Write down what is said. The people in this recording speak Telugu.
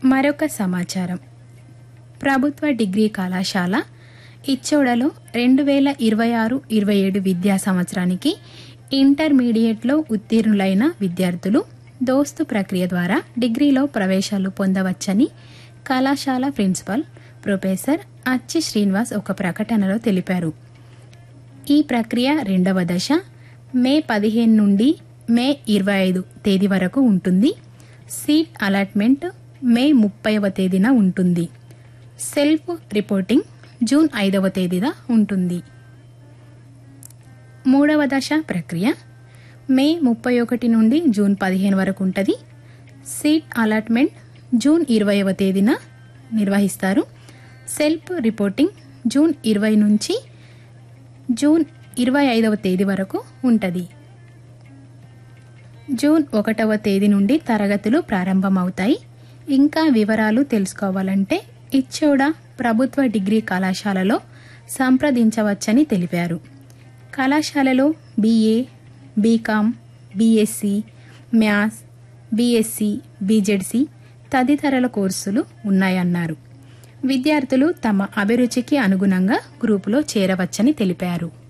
మరొక సమాచారం. ప్రభుత్వ డిగ్రీ కళాశాల ఇచ్చోడలో 2026-27 విద్యా సంవత్సరానికి ఇంటర్మీడియట్లో ఉత్తీర్ణులైన విద్యార్థులు దోస్తు ప్రక్రియ ద్వారా డిగ్రీలో ప్రవేశాలు పొందవచ్చని కళాశాల ప్రిన్సిపల్ ప్రొఫెసర్ అచ్చి శ్రీనివాస్ ఒక ప్రకటనలో తెలిపారు. ఈ ప్రక్రియ రెండవ దశ మే 15 నుండి మే 25 తేదీ వరకు ఉంటుంది. సీట్ అలాట్మెంట్ మే 30వ తేదీన ఉంటుంది. సెల్ఫ్ రిపోర్టింగ్ జూన్ 5వ తేదీన ఉంటుంది. మూడవ దశ ప్రక్రియ మే 31 నుండి జూన్ 15 వరకు ఉంటుంది. సీట్ అలాట్మెంట్ జూన్ 20వ తేదీన నిర్వహిస్తారు. సెల్ఫ్ రిపోర్టింగ్ జూన్ 20 నుంచి జూన్ 25వ తేదీ వరకు ఉంటుంది. జూన్ 1వ తేదీ నుండి తరగతులు ప్రారంభమవుతాయి. ఇంకా వివరాలు తెలుసుకోవాలంటే ఇచ్చోడ ప్రభుత్వ డిగ్రీ కళాశాలలో సంప్రదించవచ్చని తెలిపారు. కళాశాలలో BA, BCom, BSc, maths, BSc, BZC తదితరాల కోర్సులు ఉన్నాయన్నారు. విద్యార్థులు తమ అభిరుచికి అనుగుణంగా గ్రూపులో చేరవచ్చని తెలిపారు.